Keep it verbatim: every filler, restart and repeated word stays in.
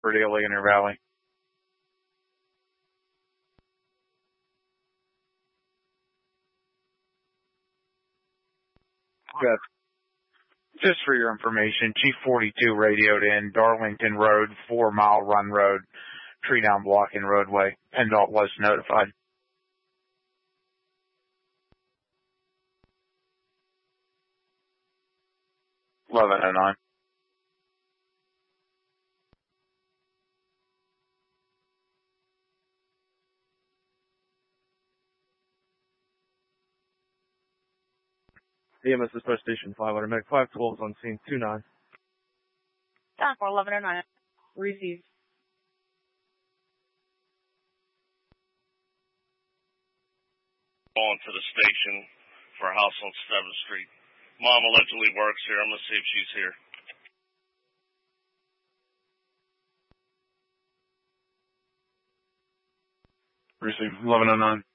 for the Inner Valley. Good. Just for your information, Chief forty-two radioed in Darlington Road, Four Mile Run Road, tree down blocking roadway. PennDOT was notified. eleven oh nine. E M S Dispatch Station five hundred, Medic five twelve is on scene two nine. Down for eleven oh nine. Received. Going to the station for a house on seventh Street. Mom allegedly works here. I'm going to see if she's here. Received. eleven oh nine.